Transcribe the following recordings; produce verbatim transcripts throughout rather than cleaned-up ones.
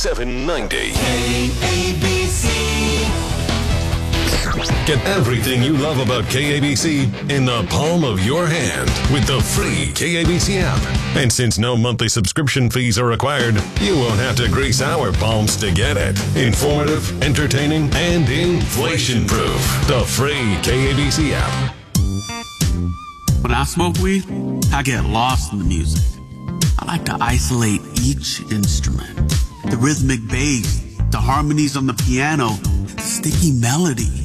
seven ninety. K A B C. Get everything you love about K A B C in the palm of your hand with the free K A B C app. And since no monthly subscription fees are required, you won't have to grease our palms to get it. Informative, entertaining, and inflation-proof. The free K A B C app. When I smoke weed, I get lost in the music. I like to isolate each instrument. The rhythmic bass, the harmonies on the piano, the sticky melody.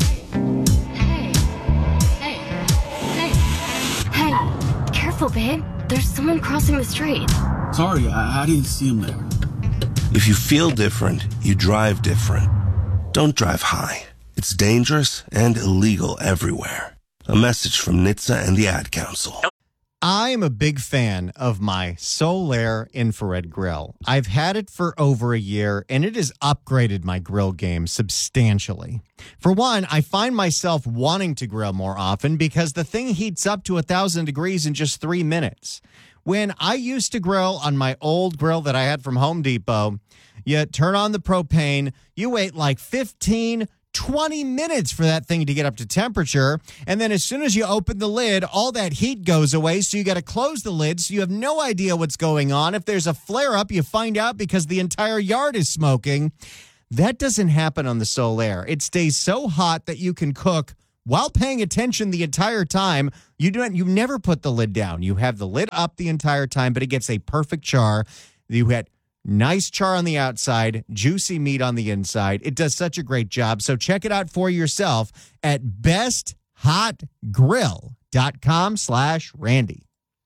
Hey, hey, hey, hey, careful, babe. There's someone crossing the street. Sorry, I, I didn't see him there. If you feel different, you drive different. Don't drive high. It's dangerous and illegal everywhere. A message from N H T S A and the Ad Council. I am a big fan of my Solaire infrared grill. I've had it for over a year, and it has upgraded my grill game substantially. For one, I find myself wanting to grill more often because the thing heats up to one thousand degrees in just three minutes. When I used to grill on my old grill that I had from Home Depot, you turn on the propane, you wait like fifteen twenty minutes for that thing to get up to temperature. And then as soon as you open the lid, all that heat goes away. So you got to close the lid. So you have no idea what's going on. If there's a flare up, you find out because the entire yard is smoking. That doesn't happen on the Solaire. It stays so hot that you can cook while paying attention the entire time. You don't, you never put the lid down. You have the lid up the entire time, but it gets a perfect char. You had nice char on the outside, juicy meat on the inside. It does such a great job. So check it out for yourself at best hot grill dot com slash Randy.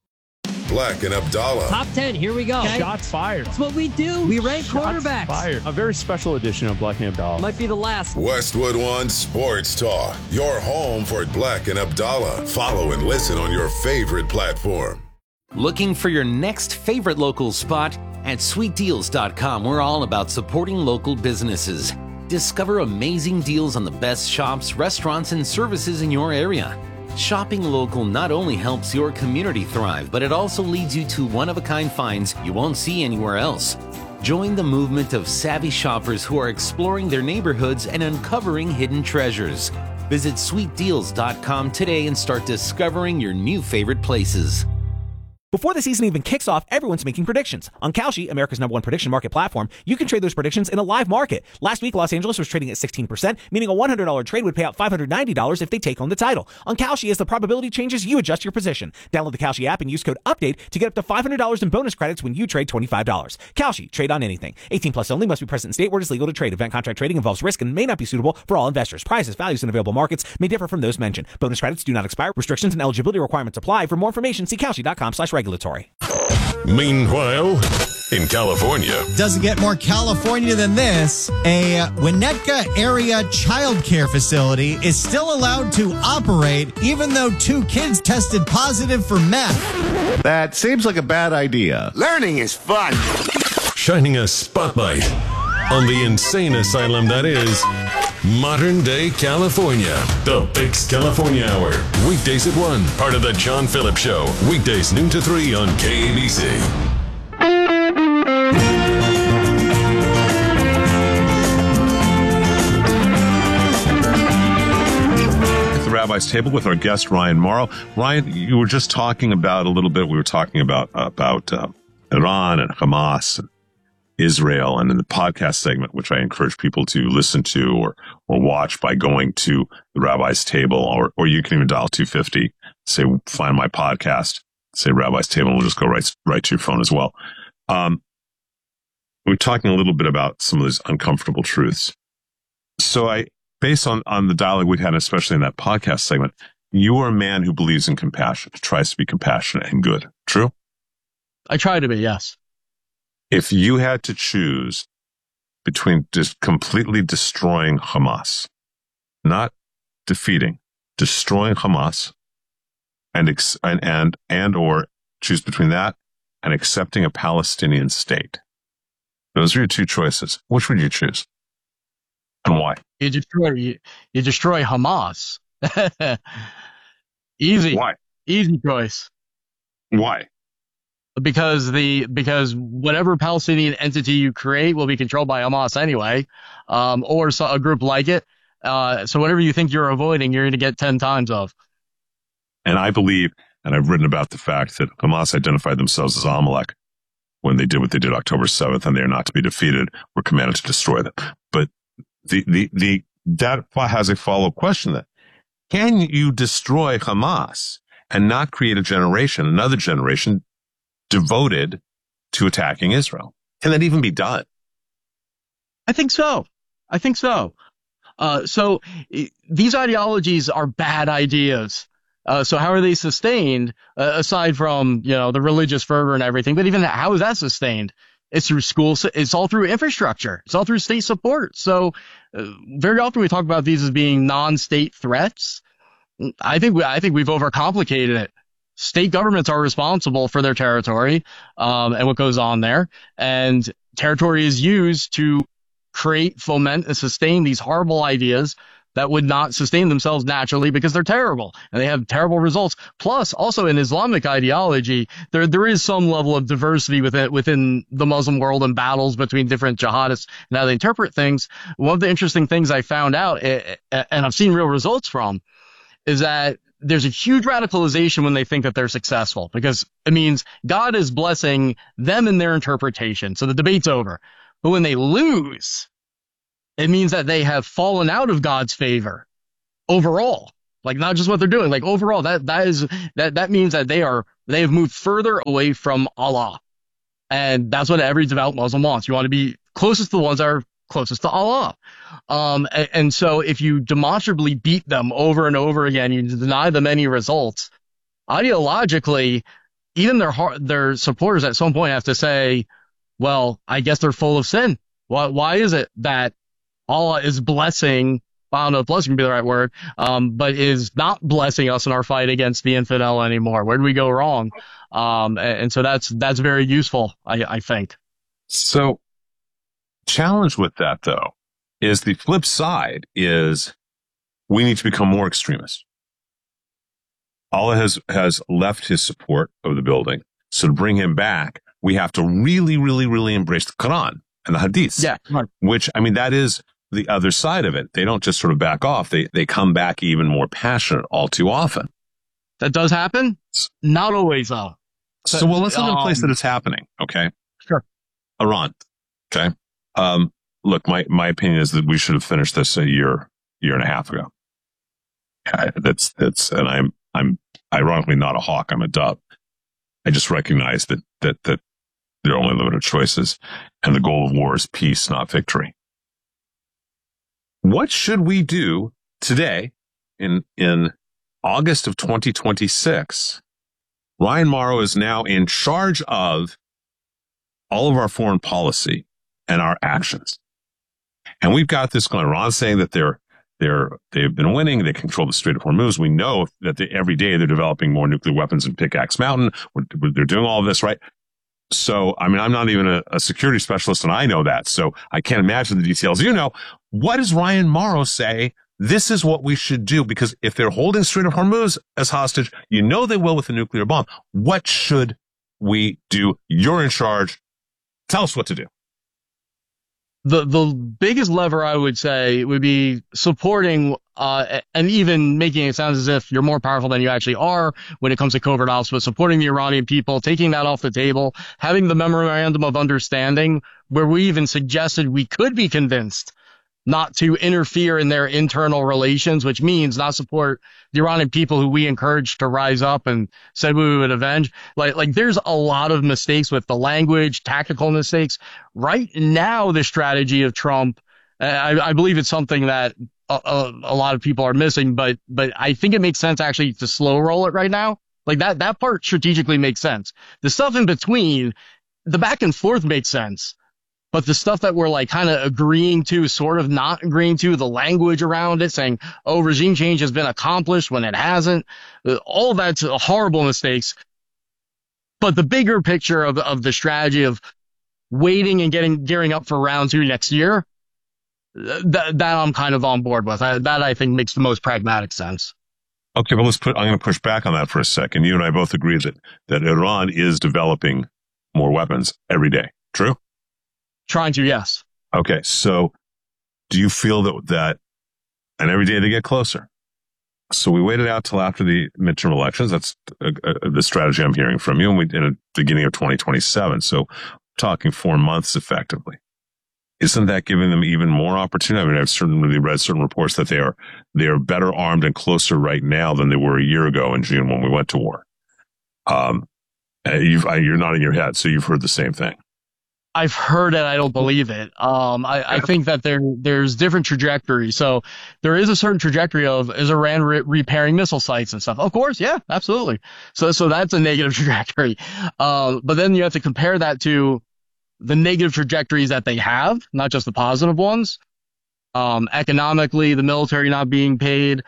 Black and Abdallah. Top ten, here we go. Okay. Shots fired. That's what we do. We rank Shots quarterbacks. Fired. A very special edition of Black and Abdallah. Might be the last. Westwood One Sports Talk. Your home for Black and Abdallah. Follow and listen on your favorite platform. Looking for your next favorite local spot? At sweet deals dot com, we're all about supporting local businesses. Discover amazing deals on the best shops, restaurants, and services in your area. Shopping local not only helps your community thrive, but it also leads you to one-of-a-kind finds you won't see anywhere else. Join the movement of savvy shoppers who are exploring their neighborhoods and uncovering hidden treasures. Visit sweet deals dot com today and start discovering your new favorite places. Before the season even kicks off, everyone's making predictions. On Kalshi, America's number one prediction market platform, you can trade those predictions in a live market. Last week, Los Angeles was trading at sixteen percent, meaning a one hundred dollars trade would pay out five hundred ninety dollars if they take home the title. On Kalshi, as the probability changes, you adjust your position. Download the Kalshi app and use code UPDATE to get up to five hundred dollars in bonus credits when you trade twenty-five dollars. Kalshi, trade on anything. eighteen plus only, must be present in state where it is legal to trade. Event contract trading involves risk and may not be suitable for all investors. Prices, values, and available markets may differ from those mentioned. Bonus credits do not expire. Restrictions and eligibility requirements apply. For more information, see Kalshi dot com slash regulatory. Meanwhile, in California. Doesn't get more California than this. A Winnetka area child care facility is still allowed to operate even though two kids tested positive for meth. That seems like a bad idea. Learning is fun. Shining a spotlight on the insane asylum that is modern day California. The Fix California Hour. Weekdays at one. Part of the John Phillips Show. Weekdays noon to three on K A B C. The Rabbi's Table with our guest Ryan Mauro. Ryan, you were just talking about a little bit. We were talking about about uh, Iran and Hamas, and Israel, and in the podcast segment, which I encourage people to listen to or or watch by going to the Rabbi's Table, or or you can even dial two fifty, say find my podcast, say Rabbi's Table, and we'll just go right right to your phone as well. Um, we're talking a little bit about some of these uncomfortable truths. So I, based on, on the dialogue we had, especially in that podcast segment, you are a man who believes in compassion, tries to be compassionate and good. True? I try to be, yes. If you had to choose between just completely destroying Hamas, not defeating, destroying Hamas, and, ex- and, and, and or choose between that and accepting a Palestinian state, those are your two choices. Which would you choose? And why? You destroy, you, you destroy Hamas. Easy. Why? Easy choice. Why? because the because whatever Palestinian entity you create will be controlled by Hamas anyway, um, or so, a group like it. Uh, so whatever you think you're avoiding, you're going to get ten times of. And I believe, and I've written about the fact that Hamas identified themselves as Amalek when they did what they did October seventh, and they are not to be defeated. We're commanded to destroy them. But the the the that has a follow-up question then. Can you destroy Hamas and not create a generation, another generation, devoted to attacking Israel? Can that even be done? I think so. I think so. Uh, so I- these ideologies are bad ideas. Uh, so how are they sustained, uh, aside from, you know, the religious fervor and everything? But even how is that sustained? It's through schools. It's all through infrastructure. It's all through state support. So uh, very often we talk about these as being non-state threats. I think we, I think we've overcomplicated it. State governments are responsible for their territory, um, and what goes on there. And territory is used to create, foment, and sustain these horrible ideas that would not sustain themselves naturally because they're terrible and they have terrible results. Plus, also in Islamic ideology, there there is some level of diversity within within the Muslim world and battles between different jihadists and how they interpret things. One of the interesting things I found out, eh, eh, and I've seen real results from, is that there's a huge radicalization when they think that they're successful, because it means God is blessing them in their interpretation. So the debate's over. But when they lose, it means that they have fallen out of God's favor overall. Like, not just what they're doing, like overall, that, that is, that, that means that they are, they have moved further away from Allah. And that's what every devout Muslim wants. You want to be closest to the ones that are closest to Allah. Um, and, and so if you demonstrably beat them over and over again, you deny them any results, ideologically, even their heart, their supporters at some point have to say, well, I guess they're full of sin. Why, why is it that Allah is blessing, I don't know if blessing would be the right word, um, but is not blessing us in our fight against the infidel anymore? Where did we go wrong? Um, and, and so that's, that's very useful, I, I think. So, challenge with that, though, is the flip side is we need to become more extremist. Allah has, has left his support of the building. So to bring him back, we have to really, really, really embrace the Quran and the Hadiths. Yeah. Right. Which, I mean, that is the other side of it. They don't just sort of back off. They, they come back even more passionate all too often. That does happen. Not always, though. So, well, let's look at a place um, that it's happening. Okay. Sure. Iran. Okay. Um, look, my, my opinion is that we should have finished this a year, year and a half ago. I, that's, that's, and I'm, I'm ironically not a hawk. I'm a dove. I just recognize that, that, that there are only limited choices, and the goal of war is peace, not victory. What should we do today in, in August of twenty twenty-six? Ryan Mauro is now in charge of all of our foreign policy and our actions. And we've got this going. Iran's saying that they're, they're, they've been winning. They control the Strait of Hormuz. We know that they, every day they're developing more nuclear weapons in Pickaxe Mountain. We're, they're doing all of this, right? So, I mean, I'm not even a, a security specialist, and I know that. So I can't imagine the details. You know, what does Ryan Mauro say? This is what we should do, because if they're holding Strait of Hormuz as hostage, you know they will with a nuclear bomb. What should we do? You're in charge. Tell us what to do. The the biggest lever I would say would be supporting uh, and even making it sound as if you're more powerful than you actually are when it comes to covert ops, but supporting the Iranian people, taking that off the table, having the memorandum of understanding where we even suggested we could be convinced not to interfere in their internal relations, which means not support the Iranian people who we encouraged to rise up and said we would avenge. Like, like there's a lot of mistakes with the language, tactical mistakes. Right now, the strategy of Trump, I, I believe it's something that a, a, a lot of people are missing, but, but I think it makes sense actually to slow roll it right now. Like that, that part strategically makes sense. The stuff in between, the back and forth makes sense. But the stuff that we're like kind of agreeing to, sort of not agreeing to, the language around it, saying, oh, regime change has been accomplished when it hasn't, all that's horrible mistakes. But the bigger picture of, of the strategy of waiting and getting gearing up for round two next year, that, that I'm kind of on board with. I, that I think makes the most pragmatic sense. Okay, but let's put, I'm going to push back on that for a second. You and I both agree that, that Iran is developing more weapons every day. True? Trying to, yes. Okay, so do you feel that, that, and every day they get closer? So we waited out till after the midterm elections. That's uh, uh, the strategy I'm hearing from you. And we, in the beginning of twenty twenty-seven. So talking four months effectively. Isn't that giving them even more opportunity? I mean, I've certainly read certain reports that they are, they are better armed and closer right now than they were a year ago in June when we went to war. Um, you've, you're nodding your head. So you've heard the same thing. I've heard it. I don't believe it. Um, I, I think that there there's different trajectories. So there is a certain trajectory of is Iran re- repairing missile sites and stuff. Of course, yeah, absolutely. So so that's a negative trajectory. Um, but then you have to compare that to the negative trajectories that they have, not just the positive ones. Um, economically, the military not being paid,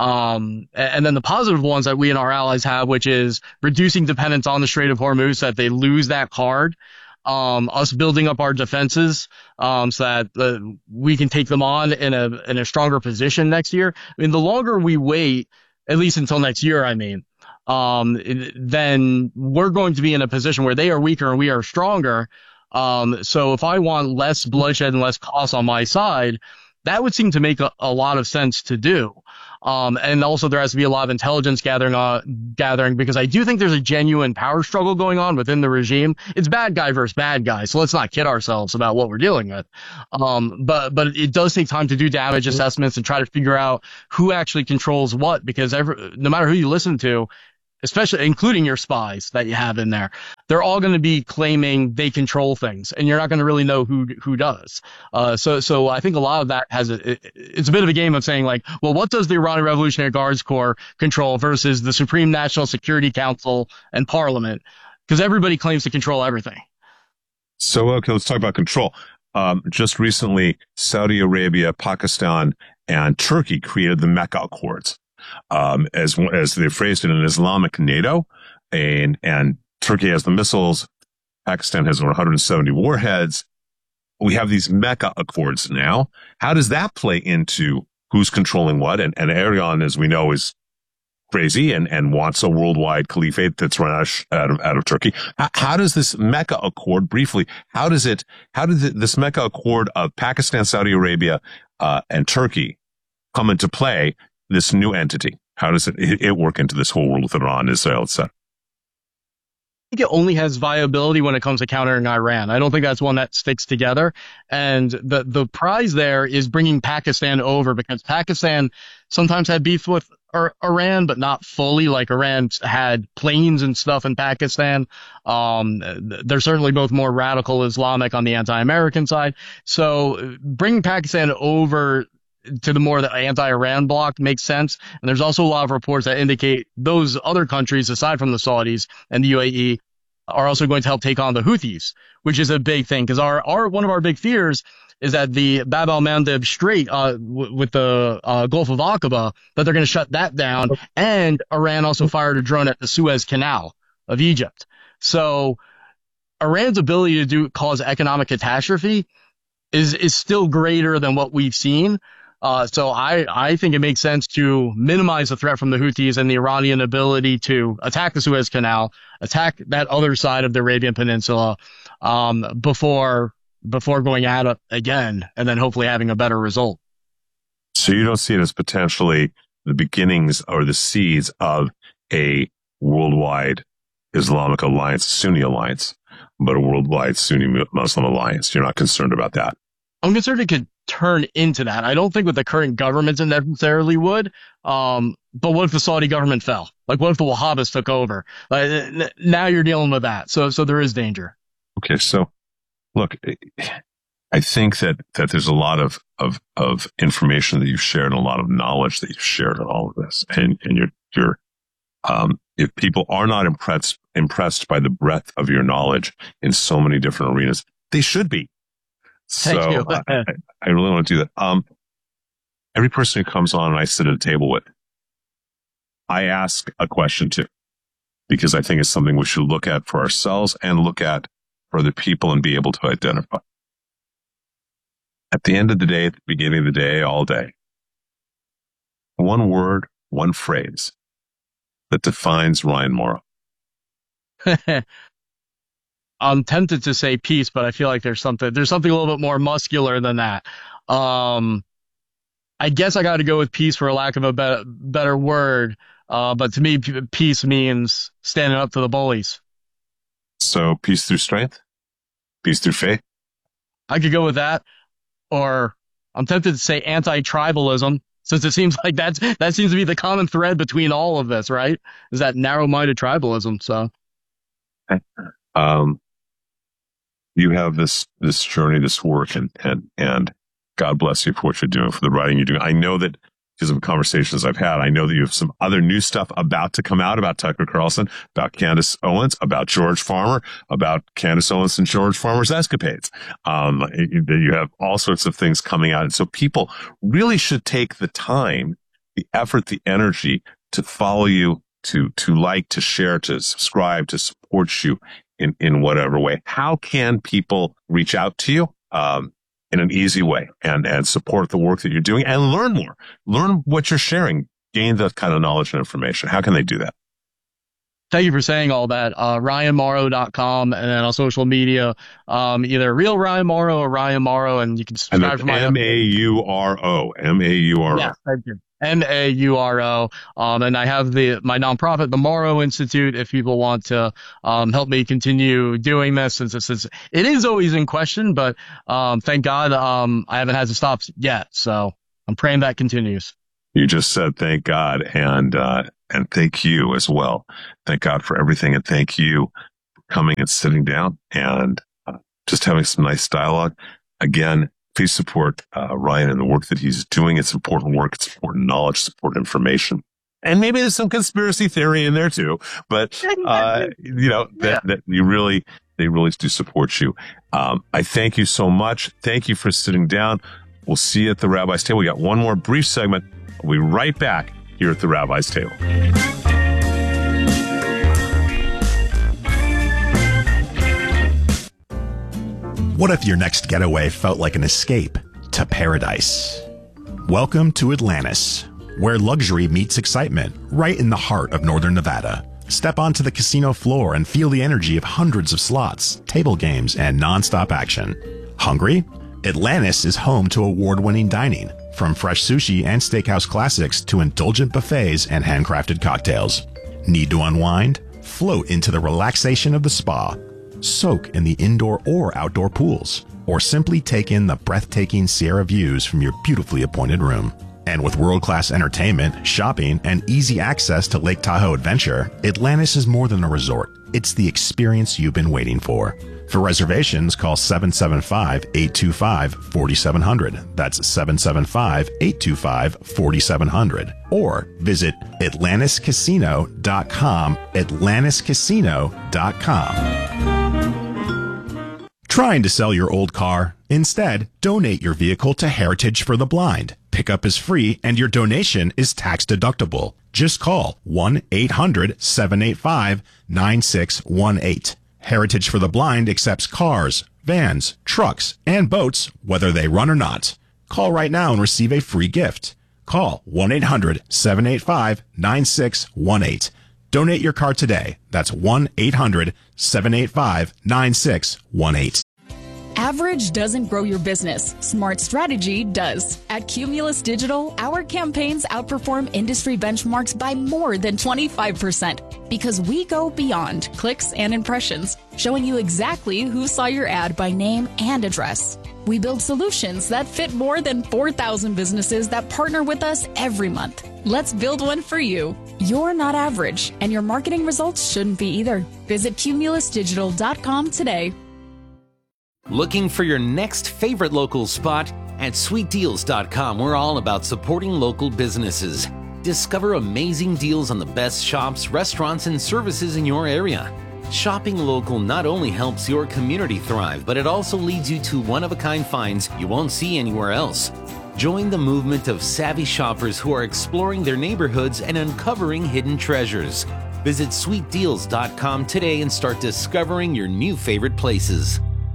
um, and then the positive ones that we and our allies have, which is reducing dependence on the Strait of Hormuz, so that they lose that card. Um, us building up our defenses, um, so that uh, we can take them on in a, in a stronger position next year. I mean, the longer we wait, at least until next year, I mean, um, then we're going to be in a position where they are weaker and we are stronger. Um, so if I want less bloodshed and less costs on my side, that would seem to make a, a lot of sense to do. Um, and also there has to be a lot of intelligence gathering, uh, gathering, because I do think there's a genuine power struggle going on within the regime. It's bad guy versus bad guy. So let's not kid ourselves about what we're dealing with. Um, but, but it does take time to do damage assessments and try to figure out who actually controls what, because every, no matter who you listen to, especially including your spies that you have in there, they're all going to be claiming they control things, and you're not going to really know who who does. Uh, so so I think a lot of that has a, it, it's a bit of a game of saying like, well, what does the Iranian Revolutionary Guards Corps control versus the Supreme National Security Council and Parliament? Because everybody claims to control everything. So okay, let's talk about control. Um, just recently, Saudi Arabia, Pakistan, and Turkey created the Mecca Accords. Um, as, as they phrased it, an Islamic NATO, and, and Turkey has the missiles. Pakistan has one hundred seventy warheads. We have these Mecca Accords now. How does that play into who's controlling what? And, and Erdogan, as we know, is crazy and, and wants a worldwide caliphate that's run out of, out of, out of Turkey. How, how does this Mecca Accord, briefly, how does it, how does it, this Mecca Accord of Pakistan, Saudi Arabia, uh, and Turkey come into play? This new entity, how does it, it work into this whole world with Iran, Israel, et cetera? I think it only has viability when it comes to countering Iran. I don't think that's one that sticks together. And the, the prize there is bringing Pakistan over, because Pakistan sometimes had beef with Iran, but not fully. Like Iran had planes and stuff in Pakistan. Um, they're certainly both more radical Islamic on the anti-American side. So bringing Pakistan over to the more the anti-Iran bloc makes sense. And there's also a lot of reports that indicate those other countries, aside from the Saudis and the U A E, are also going to help take on the Houthis, which is a big thing. Because our, our one of our big fears is that the Bab al-Mandeb Strait uh, w- with the uh, Gulf of Aqaba, that they're going to shut that down. And Iran also fired a drone at the Suez Canal of Egypt. So Iran's ability to do cause economic catastrophe is is still greater than what we've seen. Uh, so I, I think it makes sense to minimize the threat from the Houthis and the Iranian ability to attack the Suez Canal, attack that other side of the Arabian Peninsula, um, before, before going at it again, and then hopefully having a better result. So you don't see it as potentially the beginnings or the seeds of a worldwide Islamic alliance, Sunni alliance, but a worldwide Sunni Muslim alliance. You're not concerned about that? I'm concerned it could turn into that. I don't think with the current government it necessarily would. Um, but what if the Saudi government fell? Like, what if the Wahhabis took over? Uh, now you're dealing with that. So, so there is danger. Okay. So look, I think that, that there's a lot of, of, of information that you've shared and a lot of knowledge that you've shared on all of this. And, and you're, you're, um, if people are not impressed, impressed by the breadth of your knowledge in so many different arenas, they should be. So Thank you. I, I really want to do that. Um, every person who comes on and I sit at a table with, I ask a question to, because I think it's something we should look at for ourselves and look at for other people and be able to identify. At the end of the day, at the beginning of the day, all day, one word, one phrase that defines Ryan Mauro. I'm tempted to say peace, but I feel like there's something there's something a little bit more muscular than that. Um, I guess I got to go with peace for lack of a better, better word. Uh, but to me, p- peace means standing up to the bullies. So peace through strength, peace through faith. I could go with that, or I'm tempted to say anti-tribalism, since it seems like that's that seems to be the common thread between all of this, right? Is that narrow-minded tribalism? So, um, you have this this journey, this work, and and and God bless you for what you're doing, for the writing you're doing. I know that because of conversations I've had, I know that you have some other new stuff about to come out about Tucker Carlson, about Candace Owens, about George Farmer, about Candace Owens and George Farmer's escapades. Um, that you have all sorts of things coming out. And so people really should take the time, the effort, the energy to follow you, to, to like, to share, to subscribe, to support you in, in whatever way. How can people reach out to you? Um, in an easy way and, and support the work that you're doing and learn more, learn what you're sharing, gain that kind of knowledge and information. How can they do that? Thank you for saying all that. Uh, Ryan Mauro dot com, and then on social media, um, either Real Ryan Mauro or Ryan Mauro, and you can subscribe to my M A U R O. M A U R O. Yeah, thank you. M A U R O. Um, and I have the my nonprofit, the Mauro Institute, if people want to um, help me continue doing this, since it's, it's, it is always in question, but um, thank God um, I haven't had to stop yet. So I'm praying that continues. You just said thank God, and uh, and thank you as well. Thank God for everything, and thank you for coming and sitting down and uh, just having some nice dialogue. Again, please support uh, Ryan and the work that he's doing. It's important work. It's important knowledge, it's important information. And maybe there's some conspiracy theory in there too. But, uh, you know, that, yeah. that you really, they really do support you. Um, I thank you so much. Thank you for sitting down. We'll see you at the Rabbi's Table. We got one more brief segment. We'll be right back here at the Rabbi's Table. What if your next getaway felt like an escape to paradise? Welcome to Atlantis, where luxury meets excitement, right in the heart of northern Nevada. Step onto the casino floor and feel the energy of hundreds of slots, table games, and non-stop action. Hungry? Atlantis is home to award-winning dining, from fresh sushi and steakhouse classics to indulgent buffets and handcrafted cocktails. Need to unwind? Float into the relaxation of the spa. Soak in the indoor or outdoor pools, or simply take in the breathtaking Sierra views from your beautifully appointed room. And with world-class entertainment, shopping, and easy access to Lake Tahoe Adventure, Atlantis is more than a resort. It's the experience you've been waiting for. For reservations, call seven seven five, eight two five, four seven zero zero. That's seven seven five, eight two five, four seven zero zero. Or visit Atlantis Casino dot com, Atlantis Casino dot com. Trying to sell your old car? Instead, donate your vehicle to Heritage for the Blind. Pickup is free and your donation is tax deductible. Just call one eight hundred, seven eight five, nine six one eight. Heritage for the Blind accepts cars, vans, trucks, and boats, whether they run or not. Call right now and receive a free gift. Call one eight hundred, seven eight five, nine six one eight. Donate your car today. That's one eight hundred, seven eight five, nine six one eight. Average doesn't grow your business. Smart strategy does. At Cumulus Digital, our campaigns outperform industry benchmarks by more than twenty-five percent because we go beyond clicks and impressions, showing you exactly who saw your ad by name and address. We build solutions that fit more than four thousand businesses that partner with us every month. Let's build one for you. You're not average, and your marketing results shouldn't be either. Visit Cumulus Digital dot com today. Looking for your next favorite local spot? At Sweet Deals dot com, we're all about supporting local businesses. Discover amazing deals on the best shops, restaurants, and services in your area. Shopping local not only helps your community thrive, but it also leads you to one-of-a-kind finds you won't see anywhere else. Join the movement of savvy shoppers who are exploring their neighborhoods and uncovering hidden treasures. Visit Sweet Deals dot com today and start discovering your new favorite places.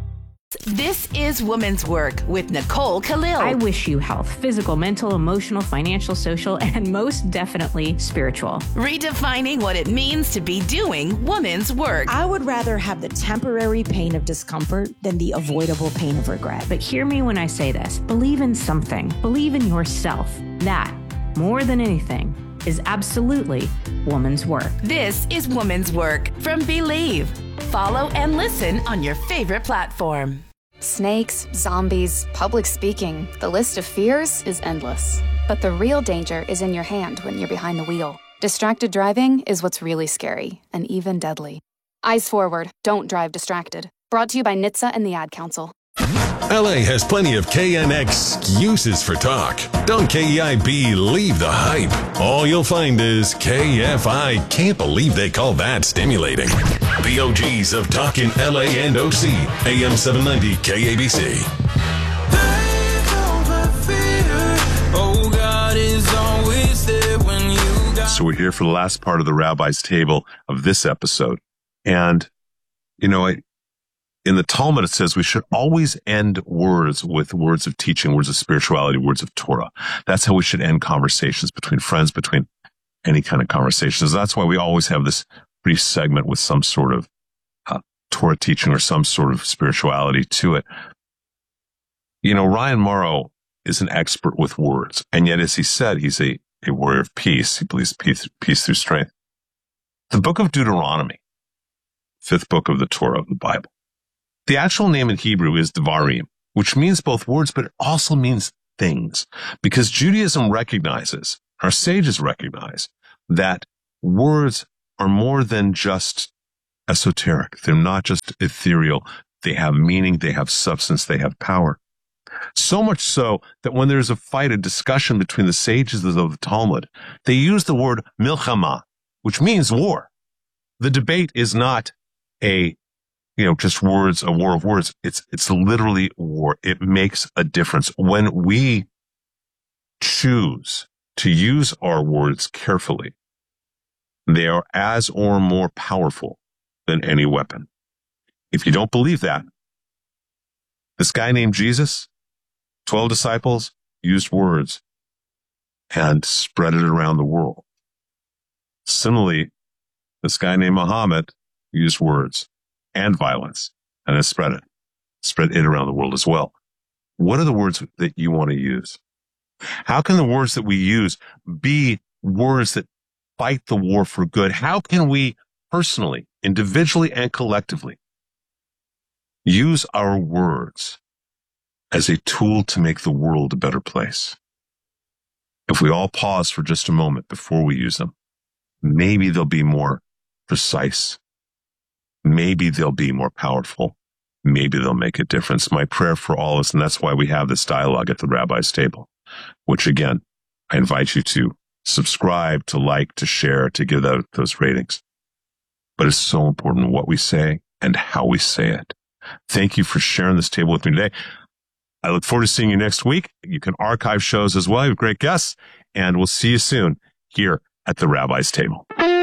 This is Woman's Work with Nicole Khalil. I wish you health, physical, mental, emotional, financial, social, and most definitely spiritual. Redefining what it means to be doing woman's work. I would rather have the temporary pain of discomfort than the avoidable pain of regret. But hear me when I say this. Believe in something. Believe in yourself. That, more than anything, is absolutely woman's work. This is Woman's Work from Believe. Follow and listen on your favorite platform. Snakes, zombies, public speaking. The list of fears is endless. But the real danger is in your hand when you're behind the wheel. Distracted driving is what's really scary and even deadly. Eyes forward. Don't drive distracted. Brought to you by N H T S A and the Ad Council. L A has plenty of K N excuses for talk. Don't K E I believe the hype. All you'll find is K F I can't believe they call that stimulating. The O Gs of talking L A and O C. A M seven ninety K A B C. So we're here for the last part of the Rabbi's Table of this episode. And, you know, I, in the Talmud, it says we should always end words with words of teaching, words of spirituality, words of Torah. That's how we should end conversations between friends, between any kind of conversations. That's why we always have this brief segment with some sort of uh, Torah teaching or some sort of spirituality to it. You know, Ryan Morrow is an expert with words. And yet, as he said, he's a, a warrior of peace. He believes peace, peace through strength. The book of Deuteronomy, fifth book of the Torah of the Bible. The actual name in Hebrew is Devarim, which means both words, but it also means things. Because Judaism recognizes, our sages recognize, that words are more than just esoteric. They're not just ethereal. They have meaning, they have substance, they have power. So much so that when there's a fight, a discussion between the sages of the Talmud, they use the word milchama, which means war. The debate is not a You know, just words, a war of words. It's, it's literally war. It makes a difference. When we choose to use our words carefully, they are as or more powerful than any weapon. If you don't believe that, this guy named Jesus, twelve disciples, used words and spread it around the world. Similarly, this guy named Muhammad used words and violence, and then spread it, spread it around the world as well. What are the words that you want to use? How can the words that we use be words that fight the war for good? How can we personally, individually, and collectively use our words as a tool to make the world a better place? If we all pause for just a moment before we use them, maybe they'll be more precise. Maybe they'll be more powerful. Maybe they'll make a difference. My prayer for all of us, and that's why we have this dialogue at the Rabbi's Table, which again, I invite you to subscribe, to like, to share, to give out those ratings. But it's so important what we say and how we say it. Thank you for sharing this table with me today. I look forward to seeing you next week. You can archive shows as well. You have great guests, and we'll see you soon here at the Rabbi's Table.